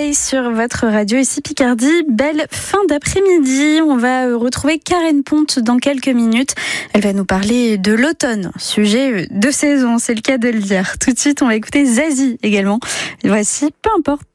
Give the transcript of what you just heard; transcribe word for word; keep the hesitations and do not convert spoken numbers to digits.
Soleil sur votre radio ici Picardie. Belle fin d'après-midi. On va retrouver Karen Ponte dans quelques minutes. Elle va nous parler de l'automne, sujet de saison, c'est le cas de le dire. Tout de suite, on va écouter Zazie également. Voici, peu importe.